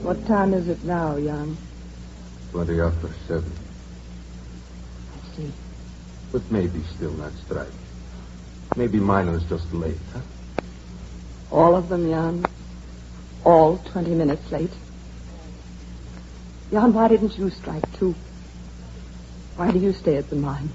What time is it now, Jan? 20 after 7. I see. But maybe still not strike. Maybe mine was just late, huh? All of them, Jan. All 20 minutes late. Jan, why didn't you strike too? Why do you stay at the mine?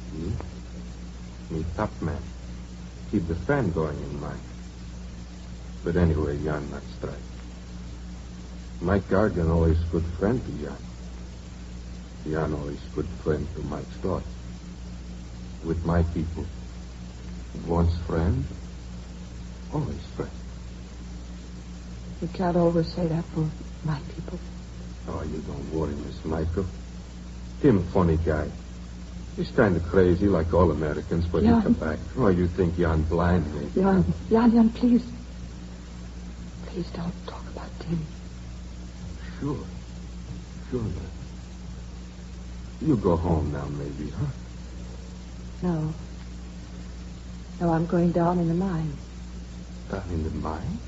Me top man. Keep the fan going in mine. But anyway, Jan not strike. Mike Gargan always good friend to Jan. Jan always good friend to Mike's daughter. With my people, once friend, always friend. You can't always say that for my people. Oh, you don't worry, Miss Michael. Him funny guy. He's kind of crazy like all Americans, but Jan. he come back. Oh, you think Jan blind, maybe? Jan, please. Please don't talk about Tim. Sure, man. You go home now, maybe, huh? No. No, I'm going down in the mine. Down in the mine?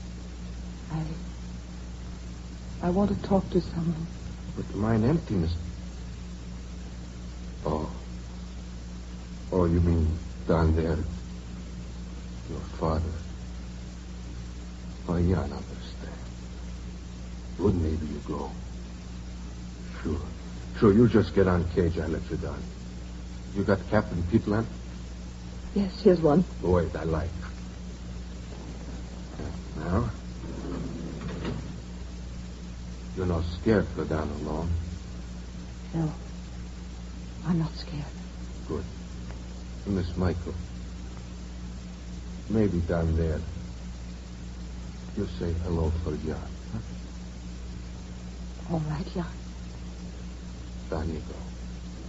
I want to talk to someone. But the mine emptiness. Oh, you mean down there? Your father. Oh, Jan understand. Good, maybe you go. Sure, you just get on cage, I'll let you down. You got Captain Pitland? Yes, here's one. Wait, I like. Now? You're not scared to go down alone? No. I'm not scared. Good. Miss Michael, maybe down there, you say hello for Jan, huh? All right, Jan. Down you go.